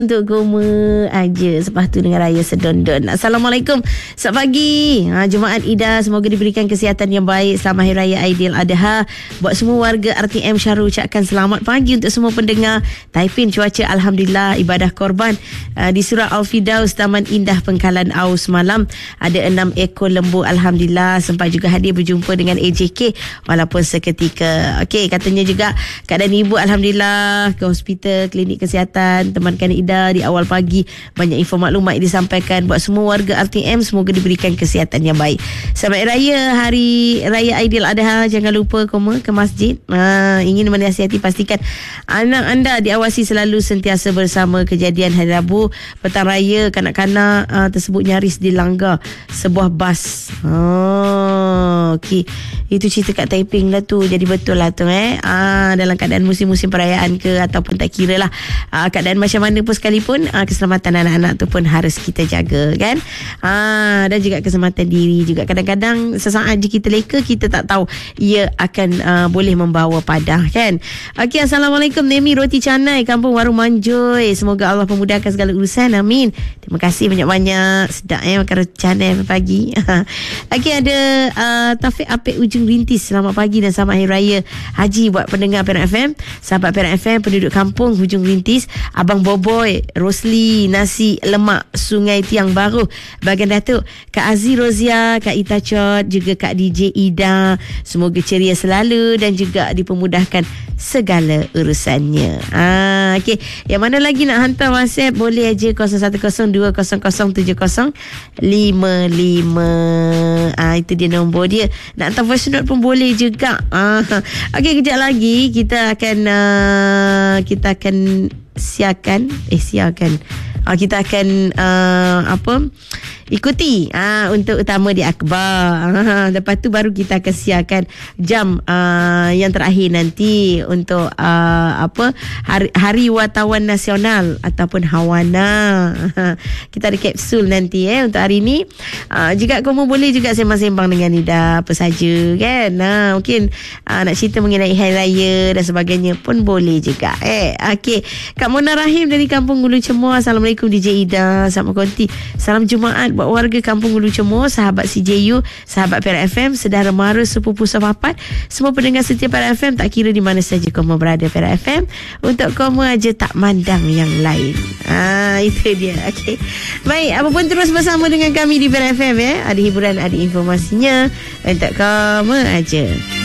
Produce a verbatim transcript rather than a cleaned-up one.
untuk Goma aja. Lepas tu dengan Raya Sedondon. Assalamualaikum. Selamat pagi. Ha, Jumaat Ida, semoga diberikan kesihatan yang baik. Selamat Hari Raya Aidiladha. Buat semua warga R T M Syahrul ucapkan selamat pagi untuk semua pendengar. Taipin cuaca alhamdulillah, ibadah korban uh, di Surah Al-Firdaus, Taman Indah Pengkalan Au semalam ada enam ekor lembu alhamdulillah. Sempat juga hadir berjumpa dengan A J K walaupun seketika. Okey, katanya juga keadaan ibu alhamdulillah, ke hospital, klinik kesihatan, temankan Ida di awal pagi. Banyak info maklumat yang disampaikan buat semua warga R T M. Semoga diberikan kesihatan yang baik. Selamat Raya Hari Raya Aidiladha. Jangan lupa koma ke masjid. Ha, ingin menasihati, pastikan anak anda diawasi selalu sentiasa bersama. Kejadian hari Rabu petang raya, kanak-kanak uh, tersebut nyaris dilanggar sebuah bas. Oh, okey. Itu cerita kat Taiping lah tu. Jadi betul lah tu eh. Ah, dalam keadaan musim-musim perayaan ke ataupun tak kira lah. Ah, keadaan macam mana pun sekalipun, ah, keselamatan anak-anak tu pun harus kita jaga kan. Ah, dan juga keselamatan diri juga. Kadang-kadang sesaat je kita leka, kita tak tahu ia akan uh, boleh membawa padah kan. Okey, Assalamualaikum. Nemi Roti Canai, Kampung Warung Manjoy. Semoga Allah memudahkan segala urusan. Amin. Terima kasih banyak-banyak. Sedap eh makan roti canai pagi. Okey, ada uh, Taufik Apik Ujung Rintis. Selamat pagi dan selamat Hari Raya Haji buat pendengar Perak F M, sahabat Perak F M, penduduk kampung Hujung Rintis, Abang Boboy, Rosli, Nasi Lemak Sungai Tiang Baru, Bagan Datuk, Kak Aziz Rozia, Kak Ita Chot, juga Kak D J Ida. Semoga ceria selalu dan juga dipermudahkan segala urusannya. Ah, okey. Yang mana lagi nak hantar WhatsApp, boleh aja kosong satu kosong dua kosong kosong tujuh kosong lima lima. Ah, itu dia nombor dia. Nak hantar voice note pun boleh juga. Ah, okey, kejap lagi kita akan uh, kita akan siarkan eh siarkan. Ah, kita akan uh, apa? Ikuti ah, untuk utama di akhbar. Ah, lepas tu baru kita akan siarkan jam ah, yang terakhir nanti untuk ah, apa hari, hari Wartawan Nasional ataupun Hawana. Ah, kita ada kapsul nanti eh untuk hari ni. Ah, juga kamu boleh juga sembang-sembang dengan Ida apa saja kan. Ah, mungkin ah, nak cerita mengenai Hari Raya dan sebagainya pun boleh juga eh. Okey, Kak Mona Rahim dari Kampung Ulu Cemor. Assalamualaikum D J Ida. Selamat konti. Salam Jumaat buat warga Kampung Ulu Cemor, sahabat C J U, sahabat Perak F M, saudara mara, sepupu sepapat, semua pendengar setia Perak F M, tak kira di mana saja kamu berada Perak F M. Untuk kamu aja tak mandang yang lain. Ah, itu dia. Okey. Baik, apapun terus bersama dengan kami di Perak F M ya. Ada hiburan, ada informasinya untuk kamu aja.